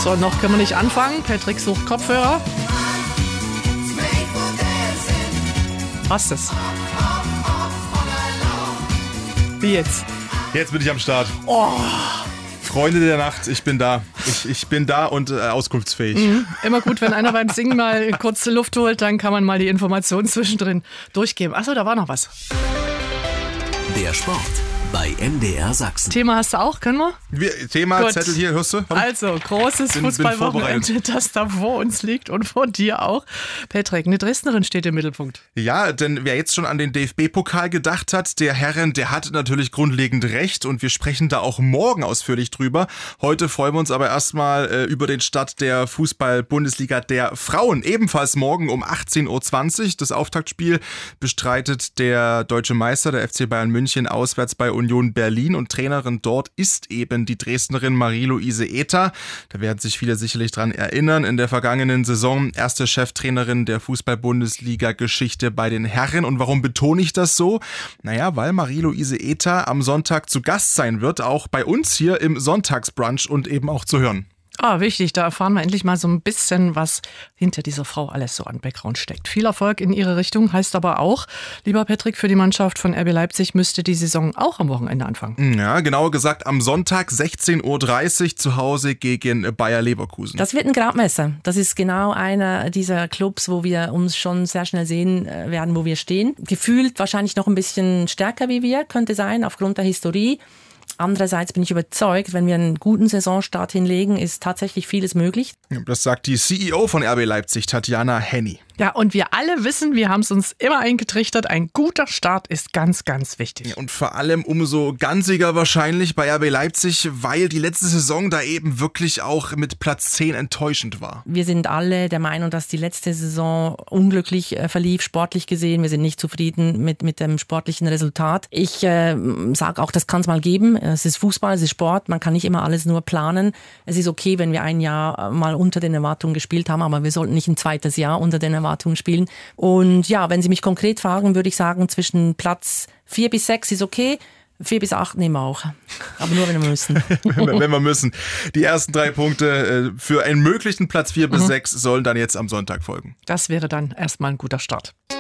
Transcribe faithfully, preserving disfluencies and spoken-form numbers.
So, noch können wir nicht anfangen. Patrick sucht Kopfhörer. Was ist das? Wie jetzt? Jetzt bin ich am Start. Oh. Freunde der Nacht, ich bin da. Ich, ich bin da und äh, auskunftsfähig. Mhm. Immer gut, wenn einer beim Singen mal kurz Luft holt, dann kann man mal die Informationen zwischendrin durchgeben. Achso, da war noch was. Der Sport bei M D R Sachsen. Thema hast du auch, können wir? Wir, Thema, Gut. Zettel hier, hörst du? Also, großes Bin- bin Fußballwochenende, das da vor uns liegt und vor dir auch. Patrick, eine Dresdnerin steht im Mittelpunkt. Ja, denn wer jetzt schon an den D F B-Pokal gedacht hat, der Herren, der hat natürlich grundlegend recht und wir sprechen da auch morgen ausführlich drüber. Heute freuen wir uns aber erstmal äh, über den Start der Fußball-Bundesliga der Frauen. Ebenfalls morgen um achtzehn Uhr zwanzig. Das Auftaktspiel bestreitet der deutsche Meister, der F C Bayern München, auswärts bei Union Berlin und Trainerin dort ist eben die Dresdnerin Marie-Louise Ether. Da werden sich viele sicherlich dran erinnern. In der vergangenen Saison erste Cheftrainerin der Fußball-Bundesliga-Geschichte bei den Herren. Und warum betone ich das so? Naja, weil Marie-Louise Ether am Sonntag zu Gast sein wird, auch bei uns hier im Sonntagsbrunch und eben auch zu hören. Ah, wichtig, da erfahren wir endlich mal so ein bisschen, was hinter dieser Frau alles so an Background steckt. Viel Erfolg in ihre Richtung heißt aber auch, lieber Patrick, für die Mannschaft von R B Leipzig müsste die Saison auch am Wochenende anfangen. Ja, genauer gesagt am Sonntag sechzehn Uhr dreißig zu Hause gegen Bayer Leverkusen. Das wird ein Gradmesser. Das ist genau einer dieser Clubs, wo wir uns schon sehr schnell sehen werden, wo wir stehen. Gefühlt wahrscheinlich noch ein bisschen stärker wie wir, könnte sein, aufgrund der Historie. Andererseits bin ich überzeugt, wenn wir einen guten Saisonstart hinlegen, ist tatsächlich vieles möglich. Das sagt die C E O von R B Leipzig, Tatjana Henny. Ja, und wir alle wissen, wir haben es uns immer eingetrichtert, ein guter Start ist ganz, ganz wichtig. Ja, und vor allem umso ganziger wahrscheinlich bei R B Leipzig, weil die letzte Saison da eben wirklich auch mit Platz zehn enttäuschend war. Wir sind alle der Meinung, dass die letzte Saison unglücklich äh, verlief, sportlich gesehen. Wir sind nicht zufrieden mit, mit dem sportlichen Resultat. Ich äh, sage auch, das kann es mal geben. Es ist Fußball, es ist Sport, man kann nicht immer alles nur planen. Es ist okay, wenn wir ein Jahr mal unter den Erwartungen gespielt haben, aber wir sollten nicht ein zweites Jahr unter den Erwartungen spielen. Und ja, wenn Sie mich konkret fragen, würde ich sagen, zwischen Platz vier bis sechs ist okay. Vier bis acht nehmen wir auch. Aber nur, wenn wir müssen. Wenn wir müssen. Die ersten drei Punkte für einen möglichen Platz vier bis sechs sollen dann jetzt am Sonntag folgen. Das wäre dann erstmal ein guter Start.